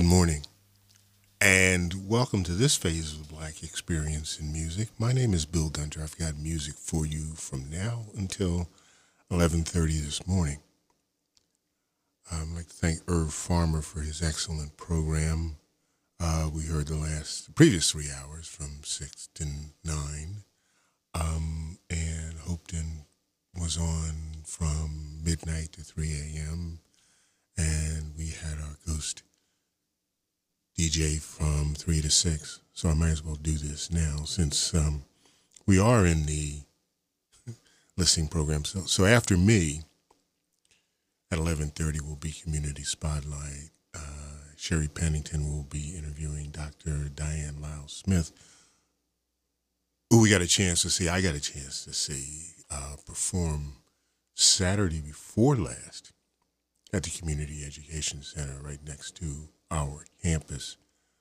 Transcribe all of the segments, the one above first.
Good morning, and welcome to this phase of the Black Experience in Music. My name is Bill Gunter. I've got music for you from now until 11:30 this morning. I'd like to thank Irv Farmer for his excellent program. We heard the previous 3 hours from 6 to 9, and Hopeton was on from midnight to 3 a.m., and we had our ghost DJ from 3 to 6. So I might as well do this now since we are in the listening program. So after me, at 11:30 will be Community Spotlight. Sherry Pennington will be interviewing Dr. Diane Lyle-Smith, who I got a chance to see perform Saturday before last at the Community Education Center right next to our campus.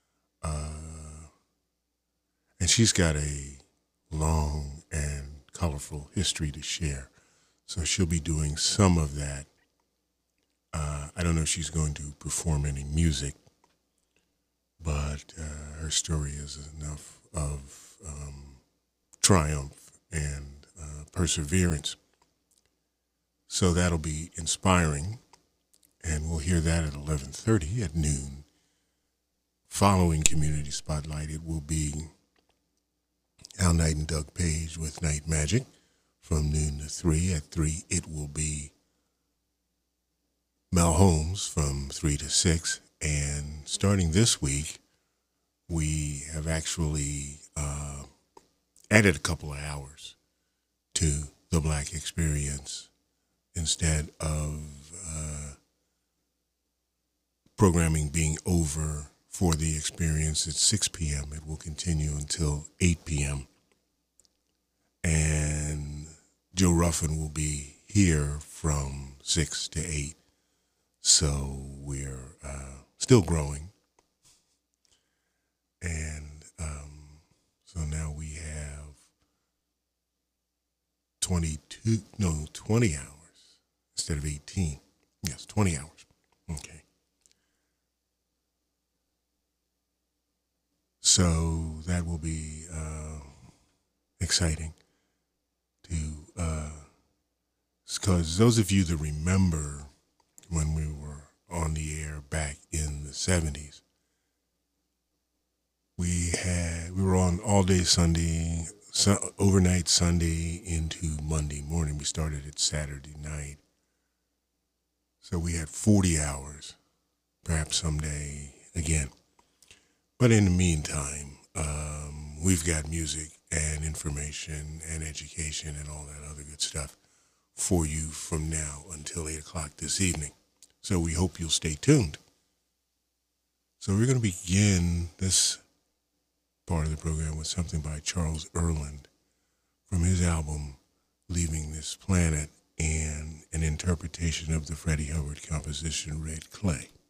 And she's got a long and colorful history to share. So she'll be doing some of that. I don't know if she's going to perform any music, but her story is enough of triumph and perseverance. So that'll be inspiring, and we'll hear that at 11:30 at noon. Following Community Spotlight, it will be Al Knight and Doug Page with Night Magic from noon to 3. At 3, it will be Mel Holmes from 3 to 6. And starting this week, we have actually added a couple of hours to the Black Experience. Instead of programming being over for the experience at 6 p.m., it will continue until 8 p.m. And Joe Ruffin will be here from 6 to 8. So we're still growing. And so now we have 20 hours instead of 18. Yes, 20 hours. Okay. So that will be exciting because those of you that remember when we were on the air back in the 70s, we were on all day Sunday, overnight Sunday into Monday morning. We started at Saturday night. So we had 40 hours, perhaps someday again. But in the meantime, we've got music and information and education and all that other good stuff for you from now until 8 o'clock this evening. So we hope you'll stay tuned. So we're going to begin this part of the program with something by Charles Earland from his album Leaving This Planet, and an interpretation of the Freddie Hubbard composition Red Clay.